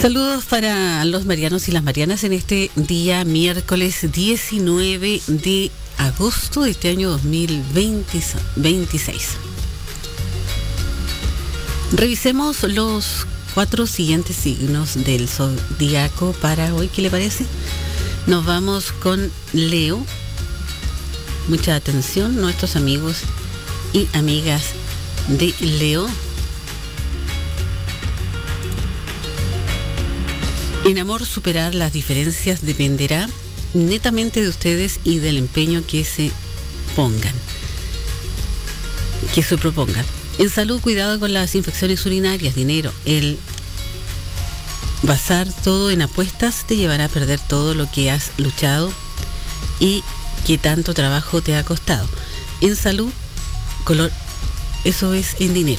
Saludos para los marianos y las marianas en este día miércoles 19 de agosto de este año 2026. Revisemos los 4 siguientes signos del zodiaco para hoy. ¿Qué le parece? Nos vamos con Leo. Mucha atención, nuestros amigos y amigas de Leo. En amor, superar las diferencias dependerá netamente de ustedes y del empeño que se propongan. En salud, cuidado con las infecciones urinarias. Dinero, el basar todo en apuestas te llevará a perder todo lo que has luchado y que tanto trabajo te ha costado. En salud, color, eso es en dinero.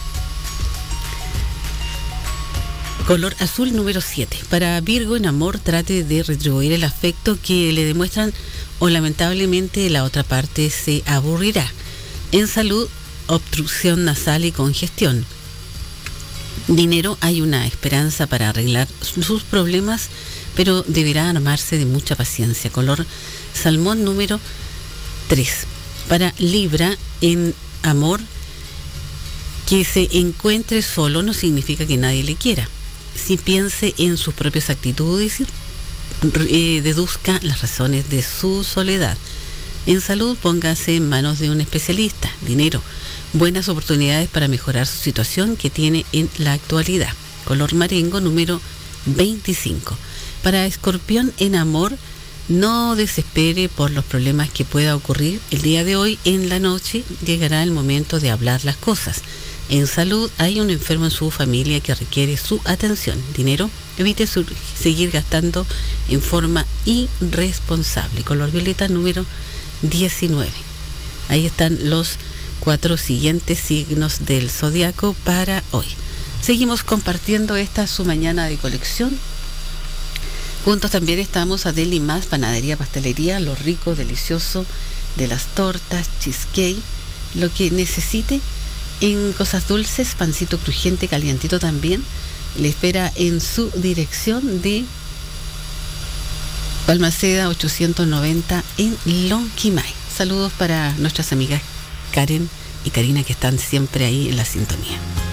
Color azul número 7. Para Virgo, en amor, trate de retribuir el afecto que le demuestran o lamentablemente la otra parte se aburrirá. En salud, obstrucción nasal y congestión. Dinero, hay una esperanza para arreglar sus problemas, pero deberá armarse de mucha paciencia. Color salmón número 3. Para Libra, en amor, que se encuentre solo no significa que nadie le quiera. Si piense en sus propias actitudes y deduzca las razones de su soledad. En salud, póngase en manos de un especialista. Dinero, buenas oportunidades para mejorar su situación que tiene en la actualidad. Color marengo número 25. Para Escorpión, en amor, no desespere por los problemas que pueda ocurrir. El día de hoy, en la noche, llegará el momento de hablar las cosas. En salud, hay un enfermo en su familia que requiere su atención. Dinero, evite seguir gastando en forma irresponsable. Color violeta número 19. Ahí están los 4 siguientes signos del zodiaco para hoy. Seguimos compartiendo esta su mañana de colección. Juntos también estamos Adeli Más, panadería, pastelería, lo rico, delicioso de las tortas, cheesecake, lo que necesite. En cosas dulces, pancito crujiente, calientito también. Le espera en su dirección de Balmaceda 890 en Lonquimay. Saludos para nuestras amigas Karen y Karina que están siempre ahí en la sintonía.